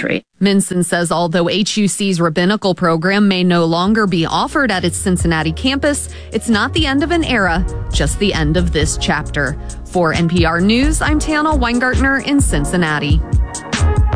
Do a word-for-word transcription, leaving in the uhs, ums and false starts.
country. Minson says although H U C's rabbinical program may no longer be offered at its Cincinnati campus, it's not the end of an era, just the end of this chapter. For N P R News, I'm Tana Weingartner in Cincinnati.